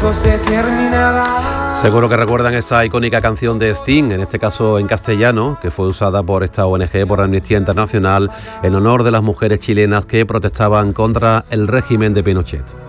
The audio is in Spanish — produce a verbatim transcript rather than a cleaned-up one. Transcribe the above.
pronto se terminará. Seguro que recuerdan esta icónica canción de Sting, en este caso en castellano, que fue usada por esta O N G, por Amnistía Internacional, en honor de las mujeres chilenas que protestaban contra el régimen de Pinochet.